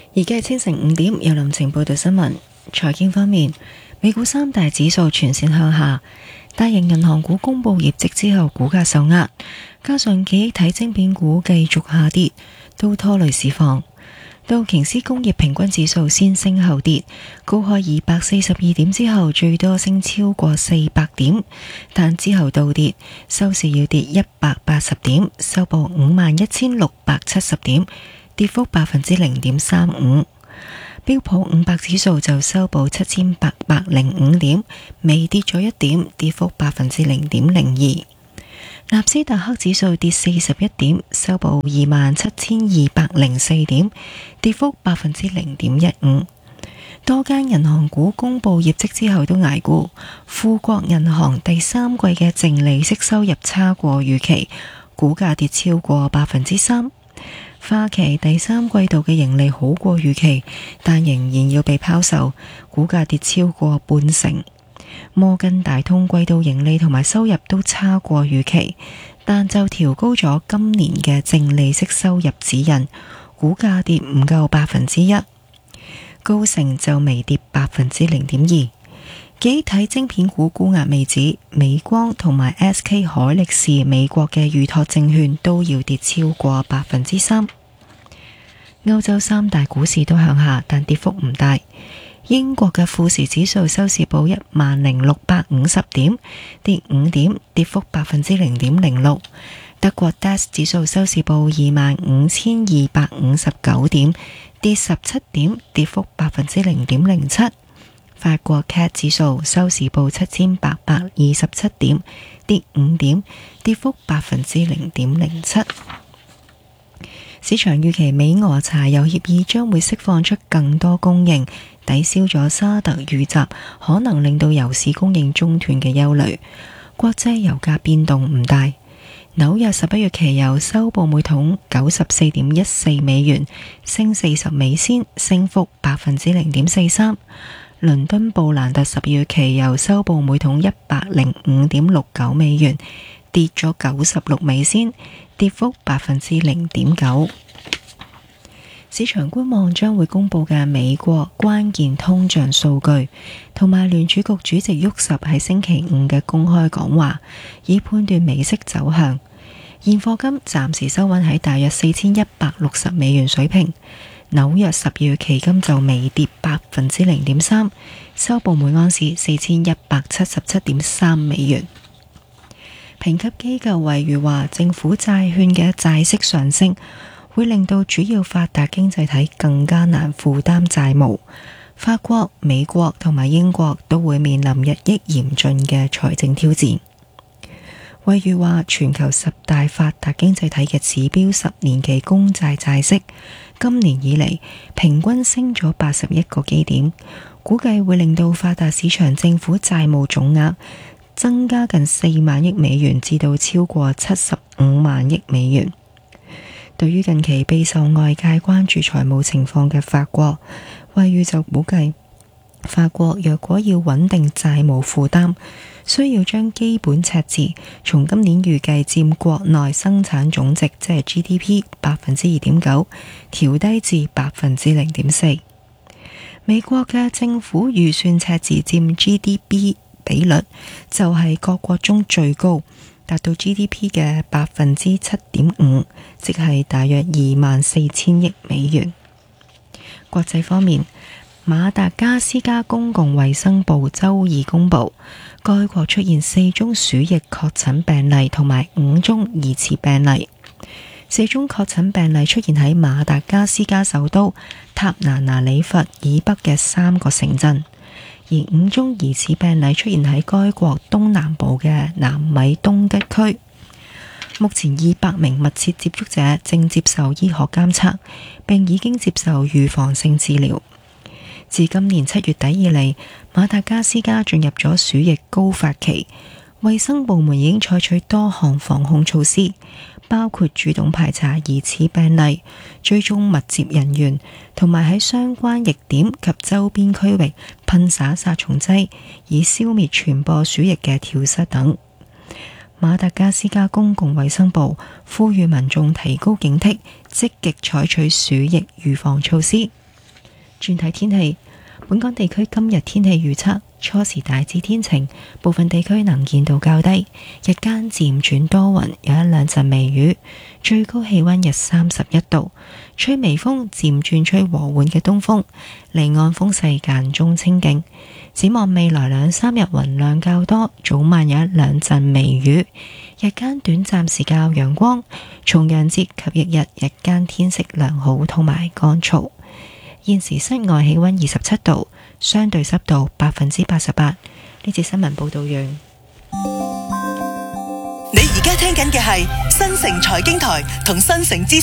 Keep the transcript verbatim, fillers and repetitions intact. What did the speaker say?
而家係清晨五點，由林晴報道新聞。財經方面，美股三大指數全線向下，大型銀行股公布業績之後，股價受壓，加上記憶體晶片股繼續下跌，都拖累市況。道瓊斯工業平均指數先升後跌，高開二百四十二點之後，最多升超過四百點，但之後倒跌，收市要跌一百八十點，收報五萬一千六百七十點，跌幅百分之零點三五。標普五百指數就收報七千八百零五點，微跌咗一點，跌幅百分之零點零二。納斯達克指數跌四十一點，收報二萬七千二百零四點，跌幅百分之零點一五。多間銀行股公布業績之後都捱沽，富國銀行第三季嘅淨利息收入差過預期，股價跌超過百分之三。花旗第三季度嘅盈利好過預期，但仍然要被拋售，股價跌超過半成。摩根大通季度盈利同埋收入都差過預期，但就調高咗今年嘅淨利息收入指引，股價跌唔夠百分之一。高盛就微跌百分之零點二。記憶體晶片股沽壓未止，美光同埋 S K 海力士美國嘅預託證券都要跌超過百分之三。歐洲三大股市都向下，但跌幅唔大。英國嘅富時指數收市報一萬零六百五十點，跌五點，跌幅百分之零點零六。德國 D A X 指數收市報二萬五千二百五十九點，跌十七點，跌幅百分之零點零七。法國 C A C 指數收市報七千八百二十七點，跌五點，跌幅百分之零點零七。市場預期美俄柴油協議將會釋放出更多供應，抵消咗沙特遇襲可能令到油市供應中斷嘅憂慮。國際油價變動唔大，紐約十一月期油收報每桶九十四點一四美元，升四十美仙，升幅百分之零點四三。倫敦布蘭特十二月期油收報每桶一百零五點六九美元，跌咗九十六美仙，跌幅百分之零點九。市場觀望將會公布嘅美國關鍵通脹數據，同埋聯儲局主席沃什喺星期五嘅公開講話，以判斷美息走向。現貨金暫時收穩喺大約四千一百六十美元水平。紐約十二月期金就微跌百分之零點三，收報每盎司四千一百七十七點三美元。評級機構惠譽話，政府債券嘅債息上升會令到主要發達經濟體更加難負擔債務。法國、美國同埋英國都會面臨日益嚴峻嘅財政挑戰。惠譽話，全球十大發達經濟體嘅指標十年期公債債息今年以嚟平均升咗八十一個基點，估計會令到發達市場政府債務總額增加近四萬億美元至到超過七十五萬億美元。對於近期備受外界關注財務情況嘅法國，惠譽就估計法國若果要穩定債務負擔，需要將基本赤字從今年預計佔國內生產總值即係 G D P 百分之二點九調低至百分之零點四。美國嘅政府預算赤字佔 G D P 比率就係各國中最高，達到 G D P 嘅百分之七點五，即係大約二萬四千億美元。國際方面，馬達加斯加公共衛生部周二公布，該國出現四宗鼠疫確診病例同埋五宗疑似病例。四宗確診病例出現喺馬達加斯加首都塔那那里佛以北嘅三個城鎮，而五宗疑似病例出現喺該國東南部嘅南米東吉區。目前二百名密切接觸者正接受醫學監測，並已經接受預防性治療。自今年七月底以嚟，馬達加斯加進入咗鼠疫高發期，衛生部門已經採取多項防控措施，包括主動排查疑似病例、追蹤密接人員，同埋喺相關疫點及周邊區域噴灑殺蟲劑，以消滅傳播鼠疫嘅跳蚤等。馬達加斯加公共衛生部呼籲民眾提高警惕，積極採取鼠疫預防措施。 轉睇天氣，本港地區今日天氣預測：初時大致天晴，部分地區能見度較低，日間漸轉多雲，有一兩陣微雨，最高氣溫約三十一度，吹微風，漸轉吹和緩嘅東風，離岸風勢間中清勁。展望未來兩三日雲量較多，早晚有一兩陣微雨，日間短暫時較陽光。重陽節及翌日日間天色良好同埋乾燥。現時室外氣溫二十七度，相對濕度百分之八十八。呢節新聞報道完。 你而家聽緊嘅係新城財經台同新城資